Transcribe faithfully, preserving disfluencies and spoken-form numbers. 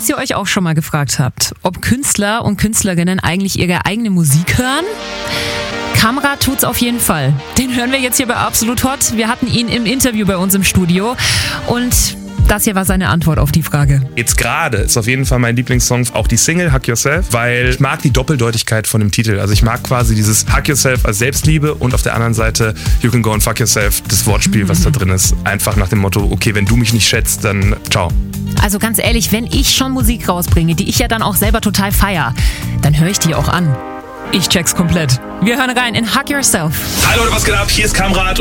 ihr euch auch schon mal gefragt habt, ob Künstler und Künstlerinnen eigentlich ihre eigene Musik hören? Kamrat tut's auf jeden Fall. Den hören wir jetzt hier bei Absolut Hot. Wir hatten ihn im Interview bei uns im Studio und das hier war seine Antwort auf die Frage. Jetzt gerade ist auf jeden Fall mein Lieblingssong auch die Single Hug Yourself, weil ich mag die Doppeldeutigkeit von dem Titel. Also ich mag quasi dieses Hug Yourself als Selbstliebe und auf der anderen Seite You Can Go and Fuck Yourself, das Wortspiel, was da drin ist. Einfach nach dem Motto, okay, wenn du mich nicht schätzt, dann ciao. Also ganz ehrlich, wenn ich schon Musik rausbringe, die ich ja dann auch selber total feier, dann höre ich die auch an. Ich check's komplett. Wir hören rein in Hug Yourself. Hi Leute, was geht ab? Hier ist Kamrat.